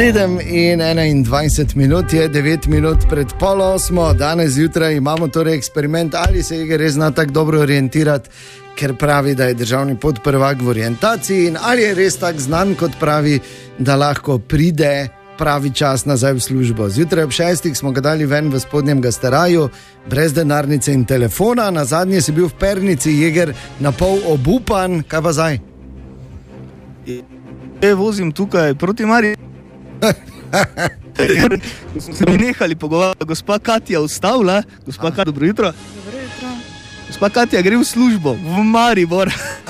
7:21 je 9 minut pred 7:30. Danes zjutraj imamo torej eksperiment, ali se Igor res zna tako dobro orientirati, ker pravi, da je državni podprvak v orientaciji, in ali je res tako znan, kot pravi, da lahko pride pravi čas nazaj v službo. Zjutraj ob 6 smo ga dali ven v spodnjem Gasteraju, brez denarnice in telefona, na zadnje si bil v Pernici, Jeger, na pol obupan, kaj pa zdaj? Vozim tukaj proti Mariji. Smo se nehali pogovarjati, gospa Katja ustavila. Gospa Katja, dobro jutro. Dobro jutro. Gospa Katja gre v službo, v Maribor.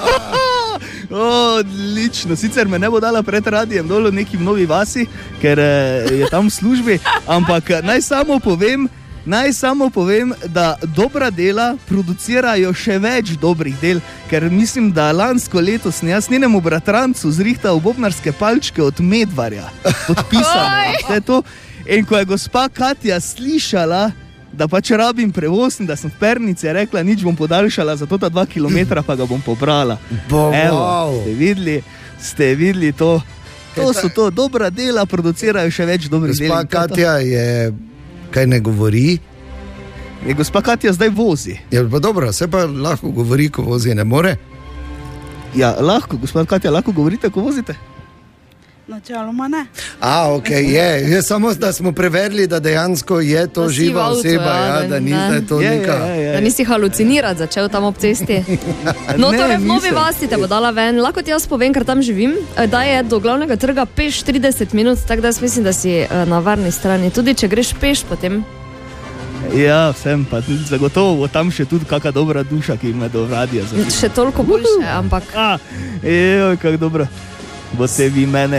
Odlično, sicer me ne bo dala pred radijem dol v neki Novi Vasi, ker je tam v službi, ampak naj samo povem, da dobra dela producirajo še več dobrih del, ker mislim, da lansko leto sem jaz njenemu bratrancu zrihtal bobnarske palčke od Medvarja, podpisano, vse to. In ko je gospa Katja slišala, da pač rabim prevoz in da sem v Pernici, je rekla, nič bom podaljšala, zato ta 2 kilometra pa ga bom pobrala. Evo, ste videli to? To so to, dobra dela producirajo še več dobrih del. Gospa Katja je... Kaj ne govori? Je gospa Katja zdaj vozi. Ja, pa dobro, se pa lahko govori, ko vozi, ne more? Ja, lahko, gospa Katja, lahko govorite, ko vozite? Načeloma ne. Ok, je samo, da smo preverili, da dejansko je to živa oseba, da ni zdaj to neka... Da nisi halucinirati začel tam ob cesti. No, torej v Novi Vasi te bo dala ven. Lahko ti jaz povem, ker tam živim, da je do glavnega trga peš 30 minut, tako da jaz mislim, da si na varni strani. Tudi če greš peš potem. Ja, sem pa zagotovo tam še tudi kakšna dobra duša, ki me do radija zapisuje. Še toliko boljše, ampak... Kako dobro. Boste vi mene.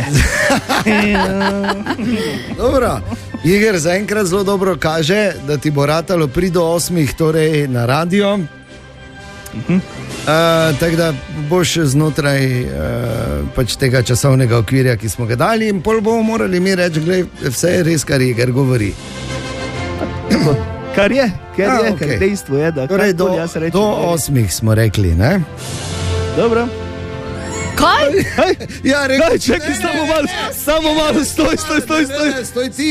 Dobro, Igor zaenkrat zelo dobro kaže, da ti bo ratalo pri do 8, torej na radio. Tako da boš znotraj pač tega časovnega okvirja, ki smo ga dali, in pol bomo morali mi reči, glej, vse je res, kar Igor govori. Kar dejstvo je, da torej do 8 smo rekli, ne? Dobro. Kaj? Ja, rekel, čekaj, samo malo, stoj. Stoj ti.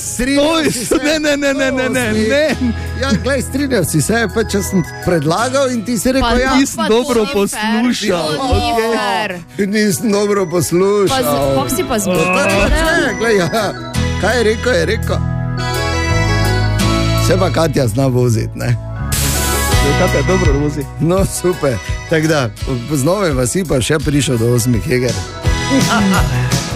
Ne. Ja, glej, strinjal si se, pa če sem predlagal in ti si rekel, ja. Nisem dobro poslušal. Nisem dobro poslušal. Kako si pa zgodil? Glej, ja, kaj je rekel? Se pa Katja zna voziti, ne? Katja dobro vozi. No, super. Tako da, z Nove Vasi pa še prišel do 8, Heger.